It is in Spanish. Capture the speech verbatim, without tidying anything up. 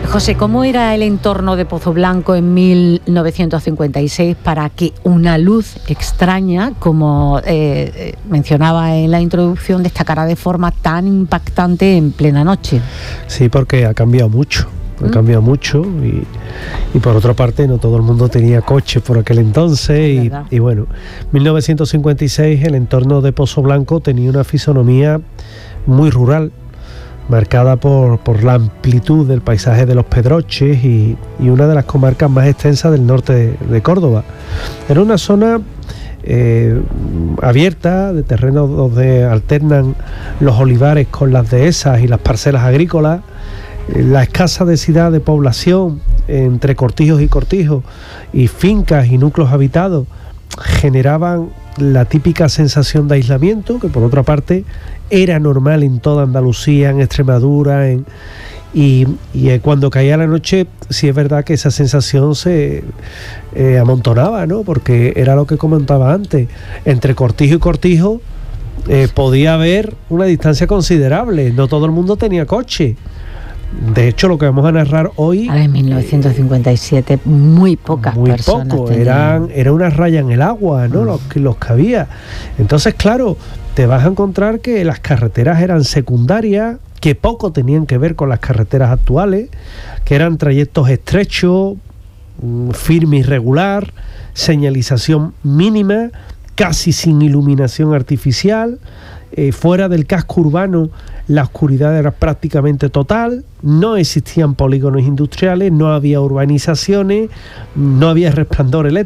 José, ¿cómo era el entorno de Pozoblanco en mil novecientos cincuenta y seis para que una luz extraña, como eh, mencionaba en la introducción, destacara de forma tan impactante en plena noche? Sí, porque ha cambiado mucho. Ha cambiado mucho y, y por otra parte no todo el mundo tenía coche por aquel entonces y, y bueno, mil novecientos cincuenta y seis el entorno de Pozoblanco tenía una fisonomía muy rural, marcada por, por la amplitud del paisaje de los Pedroches y, y una de las comarcas más extensas del norte de, de Córdoba. Era una zona eh, abierta, de terrenos donde alternan los olivares con las dehesas y las parcelas agrícolas. La escasa densidad de población entre cortijos y cortijos y fincas y núcleos habitados generaban la típica sensación de aislamiento, que por otra parte era normal en toda Andalucía, en Extremadura, en, y, y cuando caía la noche sí es verdad que esa sensación se eh, amontonaba, ¿no? Porque era lo que comentaba antes, entre cortijo y cortijo eh, podía haber una distancia considerable, no todo el mundo tenía coche. De hecho, lo que vamos a narrar hoy... En mil novecientos cincuenta y siete, eh, muy pocas muy personas poco, tenían. eran, era una raya en el agua, ¿no? Mm. Los, los que había. Entonces, claro, te vas a encontrar que las carreteras eran secundarias, que poco tenían que ver con las carreteras actuales, que eran trayectos estrechos, firme y regular, señalización mínima, casi sin iluminación artificial. Eh, fuera del casco urbano la oscuridad era prácticamente total, no existían polígonos industriales, no había urbanizaciones, no había resplandor eléctrico.